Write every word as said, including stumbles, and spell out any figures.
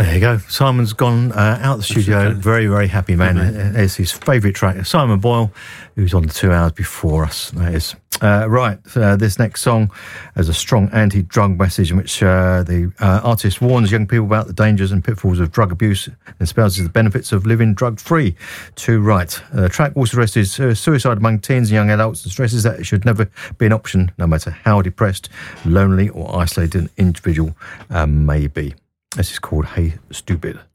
There you go. Simon's gone uh, out of the studio. Very, very happy man. Mm-hmm. It's his favourite track. Simon Boyle, who's on the two hours before us. That is. Uh, right, uh, this next song has a strong anti-drug message in which uh, the uh, artist warns young people about the dangers and pitfalls of drug abuse and espouses the benefits of living drug-free. To right. The track also addresses uh, suicide among teens and young adults and stresses that it should never be an option, no matter how depressed, lonely or isolated an individual uh, may be. This is called Hey Stupid.